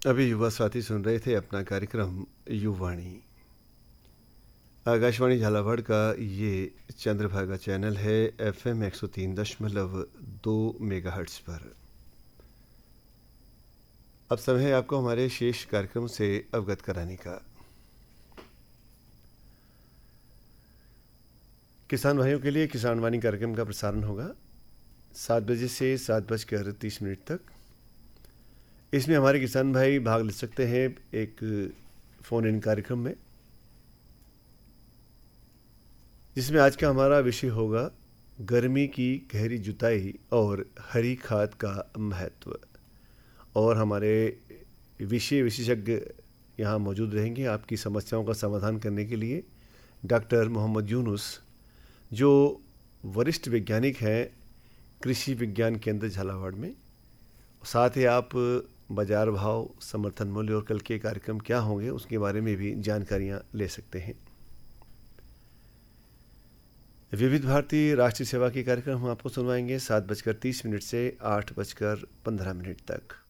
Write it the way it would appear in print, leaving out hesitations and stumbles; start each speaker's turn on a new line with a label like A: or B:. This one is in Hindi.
A: अभी युवा साथी सुन रहे थे अपना कार्यक्रम युवाणी। आकाशवाणी झालावाड़ का ये चंद्रभागा चैनल है FM 103.2 मेगाहर्ट्ज पर। अब समय है आपको हमारे शेष कार्यक्रम से अवगत कराने का। किसान भाइयों के लिए किसान वाणी कार्यक्रम का प्रसारण होगा 7 बजे से 7:30 तक। इसमें हमारे किसान भाई भाग ले सकते हैं एक फ़ोन इन कार्यक्रम में, जिसमें आज का हमारा विषय होगा गर्मी की गहरी जुताई और हरी खाद का महत्व। और हमारे विषय विशेषज्ञ यहाँ मौजूद रहेंगे आपकी समस्याओं का समाधान करने के लिए। डॉक्टर मोहम्मद यूनुस, जो वरिष्ठ वैज्ञानिक हैं कृषि विज्ञान केंद्र झालावाड़ में। साथ ही आप बाजार भाव, समर्थन मूल्य और कल के कार्यक्रम क्या होंगे उसके बारे में भी जानकारियाँ ले सकते हैं। विविध भारती राष्ट्रीय सेवा के कार्यक्रम हम आपको सुनवाएंगे 7:30 से 8:15 तक।